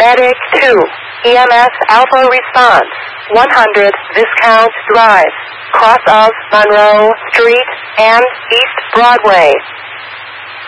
Medic 2, EMS Alpha Response, 100 Viscount Drive, cross of Monroe Street and East Broadway.